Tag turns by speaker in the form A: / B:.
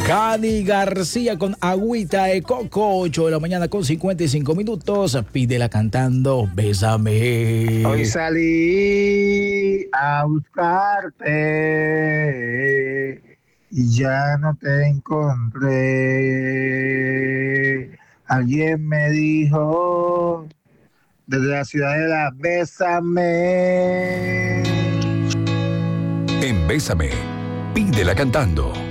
A: Cani García con Agüita de Coco, 8 de la mañana con 55 minutos. Pídela cantando Bésame.
B: Hoy salí a buscarte y ya no te encontré. Alguien me dijo desde la ciudadela, bésame.
C: En Bésame, pídela cantando.